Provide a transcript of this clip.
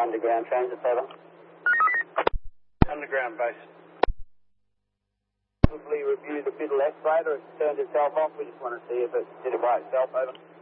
Underground transit, over. Underground base. Probably review the middle escalator. It's turned itself off. We just want to see if it did it by itself, over.